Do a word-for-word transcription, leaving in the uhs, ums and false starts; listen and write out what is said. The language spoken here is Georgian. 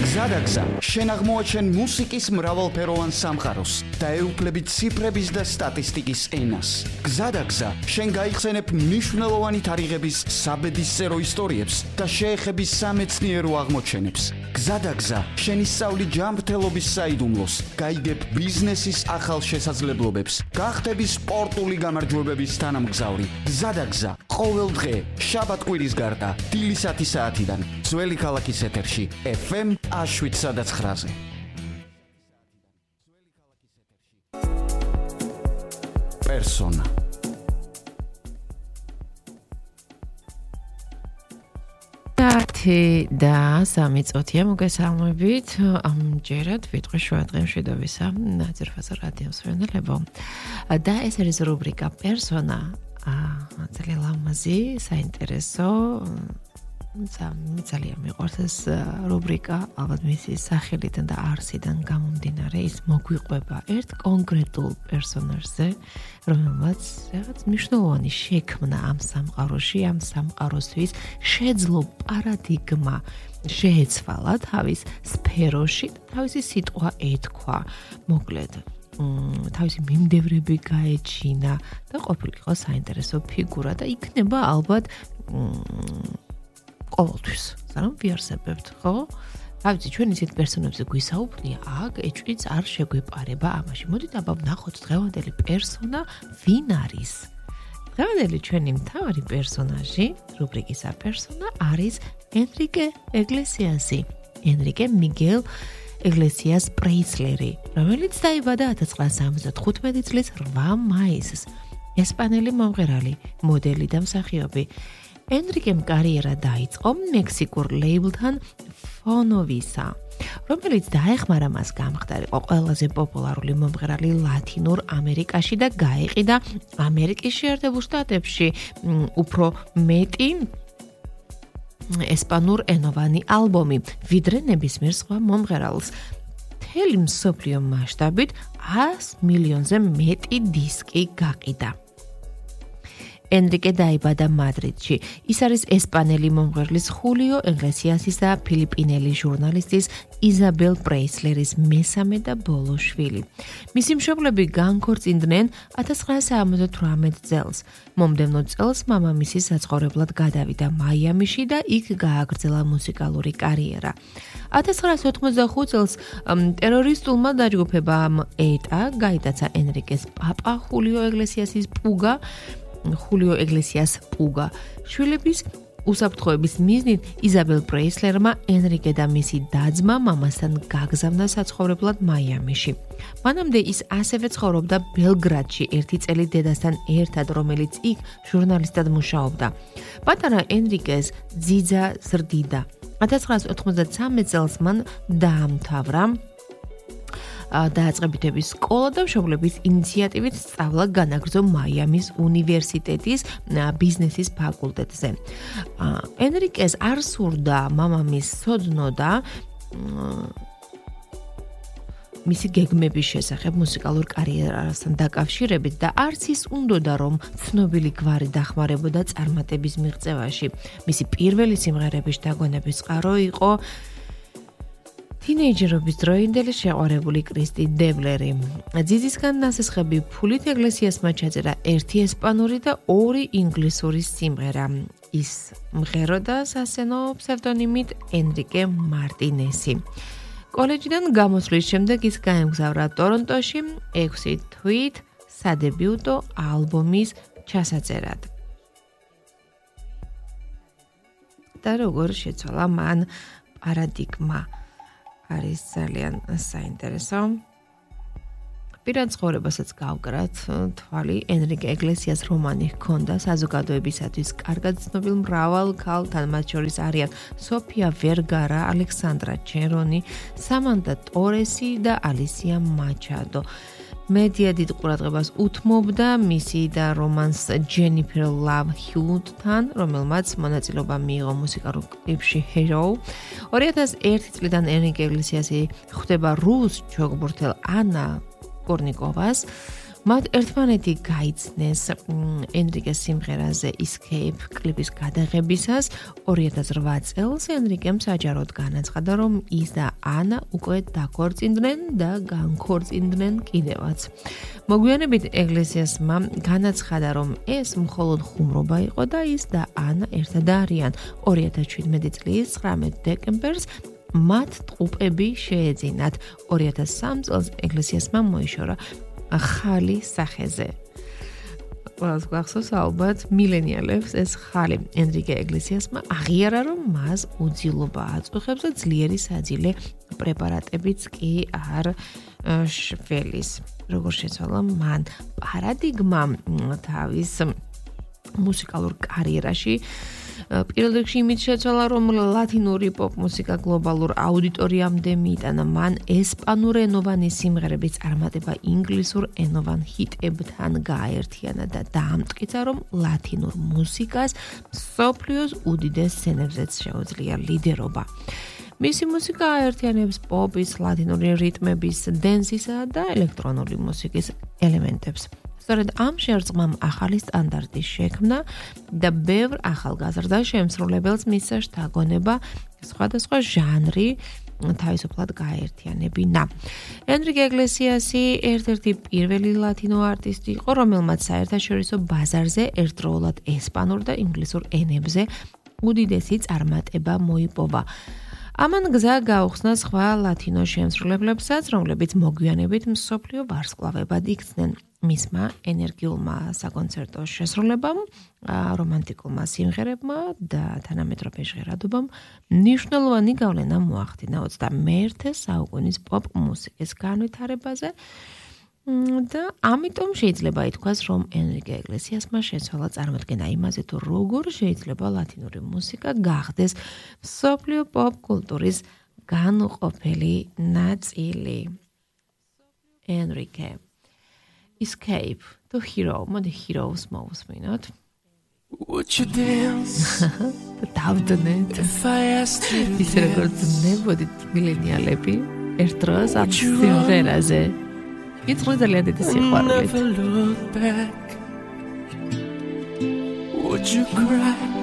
გზადაგზა შენ აღმოაჩენ მუსიკის მრავალფეროვან სამყაროს და ეუფლები ციფრების და სტატისტიკის ენას. გზადაგზა შენ გაიხსენებ მნიშვნელოვანი თარიღების საბედისწერო ისტორიებს და შეეხები სამეცნიერო აღმოჩენებს. გზადაგზა შენ ისწავლი ჯანმრთელობის საიდუმლოს, გაიგებ ბიზნესის ახალ შესაძლებლობებს, გახდები სპორტული გამარჯვებების თანამგზავრი. გზადაგზა ყოველ დღე შაბათ-კვირის გარდა დილის ათი საათიდან ძველი ქალაქის ეთერში ეფ ემ შვიდ ცხრაზე. პერსონა და სამი წუთია მოგესალმებით. ამჯერად ვიტყვი შუადღე მშვიდობისა ნაძერფასა რადიო მსმენელებო. და ეს არის რუბრიკა პერსონა. ძალიან ლამაზი, საინტერესო. ძალიან მიყვარს ეს რუბრიკა, ალბათ მისი სახელიდან და არსიდან გამომდინარე, ის მოგვიყვება ერთ კონკრეტულ პერსონაჟზე, რომელმაც რაღაც მნიშვნელოვანი შექმნა ამ სამყაროში, ამ სამყაროსთვის შეძლო პარადიგმა შეეცვალა თავის სფეროში, თავისი სიტყვა ეთქვა, მოკლედ თავისი მიმდევრები გაეჩინა და ყოფილიყო საინტერესო ფიგურა და იქნება ალბათ ყოველთვის, სანამ ვიარსებებთ, ხო? თავისი ჩვენ ისეთ პერსონებზე გვისაუბრია, აქ ეჭვიც არ შეგვეპარება ამაში. მოდით აბა ვნახოთ დღევანდელი პერსონა ვინ არის. დღევანდელი ჩვენი მთავარი პერსონაჟი, რუბრიკისა პერსონა არის ენრიკე ეგლესიასი. ენრიკე მიგელ ეგლესიას პრეისლერი, რომელიც დაიბადა ათას ცხრაასი სამოცდათხუთმეტი წლის რვა მაისს. ესპანელი მომღერალი, მოდელი და მსახიობი. ენრიკემ კარიერა დაიწყო მექსიკურ ლეიბლთან ფონოვისა, რომელიც დაეხმარა მას გამხდარიყო ყველაზე პოპულარული მომღერალი ლათინურ ამერიკაში და გაეყიდა ამერიკის შეერთებულ შტატებში უფრო მეტი ესპანურ ენოვანი ალბომი, ვიდრე ნებისმიერ სხვა მომღერალს. მთელი მსოფლიო მასშტაბით ას მილიონზე მეტი დისკი გაყიდა. ენრიკე დაიბადა მადრიდში. ის არის ესპანელი მომღერლის ხულიო ეგლესიასის და ფილიპინელი ჟურნალისტის იზაბელ პრეისლერის მესამე და ბოლო შვილი. მისი მშობლები განქორწინდნენ ათას ცხრაასი ორმოცდათვრამეტ წელს. მომდევნო წელს მამამისი საცხოვრებლად გადავიდა მაიამიში და იქ გააგრძელა მუსიკალური კარიერა. ათას ცხრაასი ოთხმოცდახუთ წელს ტერორისტულმა დაჯგუფებამ ეტა გაიტაცა ენრიკეს პაპა ხულიო ეგლესიასის პუგა ხულიო ეგლესიას პუგა. შვილების უსაფრთხოების მიზნით იზაბელ პრეისლერმა ენრიკე და მისი და-ძმა მამასთან გაგზავნა საცხოვრებლად მაიამიში. მანამდე ის ასევე ცხოვრობდა ბელგრადში ერთი წელი დედასთან ერთად, რომელიც იქ ჟურნალისტად მუშაობდა. პატარა ენრიკეს ძიძა ზრდიდა. ათას ცხრაასი ოთხმოცდასამი წელს მან დაამთავრა დაწყებითების სკოლა და მშობლების ინიციატივით სწავლა განაგრძო მაიამის უნივერსიტეტის ბიზნესის ფაკულტეტზე. ენრიკეს არ სურდა მამამის სოდნო და მისი გეგმების შესახებ მუსიკალურ კარიერასთან დაკავშირებით და არც ის უნდოდა, რომ ცნობილი გვარი დახმარებოდა წარმატების მიღწევაში. მისი პირველი სიმღერების დაგონების წყარო იყო თინეიჯერობის დროინდელი შეყვარებული კრისტი დებლერი. ძიძისგან ნასესხები ფულით ეგლესიასმა ჩაწერა ერთი ესპანური და ორი ინგლისური სიმღერა. ის მღეროდა სასცენო ფსევდონიმით ენრიკე მარტინესი. კოლეჯიდან გამოსვლის შემდეგ ის გაემგზავრა ტორონტოში ექვსი თვით სადებიუტო ალბომის ჩასაწერად. და როგორ შეცვალა მან პარადიგმა არის ძალიან საინტერესო. პირად ცხოვრებასაც გავკრათ თვალი, ენრიკე ეგლესიას რომანი ჰქონდა საზოგადოებისათვის კარგად ცნობილ მრავალ ქალთან, მათ შორის არიან სოფია ვერგარა, ალექსანდრა ჩერონი, სამანტა ტორესი და ალისია მაჩადო. მედია დიდ ყურადღებას უთმობდა მისი და რომანს ჯენიფერ ლავ ჰიუთთან, რომელმაც მონაწილეობა მიიღო მუსიკალურ კლიპში Hero. ორი ათას ერთი წლიდან ენრიკე ეგლესიასი ხვდება რუს ჩოგბურთელ ანა კორნიკოვას მათ ერთმანეთი გაიცნეს ენრიკეს სიმღერაზე Escape კლიპის გადაღებისას ორი ათას რვა წელს ენრიკემ საჯაროდ განაცხადა, რომ ის და ანა უკვე დაქორწინდნენ და განქორწინდნენ კიდევაც. მოგვიანებით ეკლესიასმა განაცხადა, რომ ეს მხოლოდ ხუმრობა იყო და ის და ანა ერთად არიან. ორი ათას შვიდმეტი წლის ცხრამეტ დეკემბერს მათ ტყუპები შეეძინათ. ორი ათას სამი წელს ეკლესიასმა მოიშორა ხალი სახეზე. ყველას გვახსოვს ალბათ მილენიალებს ეს ხალი. ენრიკე ეკლესიასმა აღიარა, რომ მას უძილობა აწუხებს და ძლიერი საძილე პრეპარატებიც კი არ შველის. როგორ შეცვალა მან პარადიგმა თავის მუსიკალურ კარიერაში პირველ რიგში იმით შეცვალა, რომ ლათინური პოპ მუსიკა გლობალურ აუდიტორიამდე მიიტანა. მან ესპანურენოვანი სიმღერების წარმატება ინგლისურ ენოვან ჰიტებთან გააერთიანა და დაამტკიცა, რომ ლათინურ მუსიკას მსოფლიოს უდიდეს სცენებზეც შეუძლია ლიდერობა. მისი მუსიკა აერთიანებს პოპის, ლათინური რიტმების, დენსისა და ელექტრონული მუსიკის ელემენტებს. სწორედ ამ შერწყმამ ახალი სტანდარტი შექმნა და ბევრ ახალგაზრდა შემსრულებელს მისცა შთაგონება სხვადასხვა ჟანრი თავისუფლად გააერთიანებინა. ენრიკე ეკლესიასი ერთ-ერთი პირველი ლათინო არტისტი იყო, რომელმაც საერთაშორისო ბაზარზე ერთდროულად ესპანურ და ინგლისურ ენებზე უდიდესი წარმატება მოიპოვა. ამან გზა გაუხსნა სხვა ლათინო შემსრულებლებსაც, რომლებიც მოგვიანებით მსოფლიო ვარსკვლავებად იქცნენ. მისმა ენერგიულმა საკონცერტო შესრულებამ, რომანტიკულმა სიმღერებმა და თანამედროვე ჟღერადობამ მნიშვნელოვანი გავლენა მოახდინა ოცდამეერთე საუკუნის პოპ მუსიკის განვითარებაზე და ამიტომ შეიძლება ითქვას, რომ ენრიკე ეკლესიასმა შეცვალა წარმოდგენა იმაზე, თუ როგორ შეიძლება ლათინური მუსიკა გახდეს მსოფლიო პოპ კულტურის განუყოფელი ნაწილი. ენრიკე Escape, the hero, მოდი heroes მოვუსმინოთ. Would you dance? დავდნეთ. ისე როგორც ნებოდით მილენიალები ერთ დროს ამ სიმღერაზე. იწვრი ძალიან დიდი სიყვარულით. Would you cry?